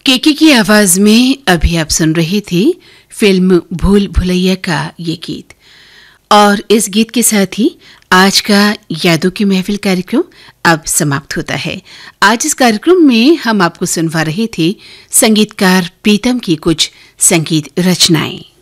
केके की आवाज में अभी आप सुन रहे थे फिल्म भूल भुलैया का ये गीत। और इस गीत के साथ ही आज का यादों की महफिल कार्यक्रम अब समाप्त होता है। आज इस कार्यक्रम में हम आपको सुनवा रहे थे संगीतकार प्रीतम की कुछ संगीत रचनाएं।